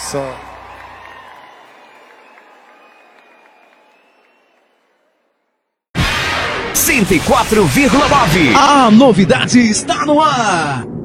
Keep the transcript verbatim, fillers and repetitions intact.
só. cento e quatro vírgula nove. A novidade está no ar.